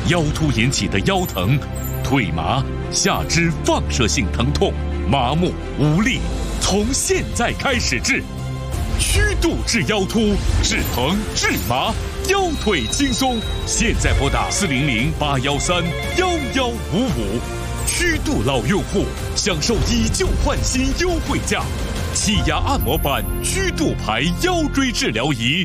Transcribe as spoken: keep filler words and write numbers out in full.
腰突引起的腰疼、腿麻、下肢放射性疼痛、麻木无力，从现在开始治。虚度治腰突，治疼治麻，腰腿轻松。现在拨打四零零八幺三幺幺五五，虚度老用户享受以旧换新优惠价，气压按摩板虚度牌腰椎治疗仪。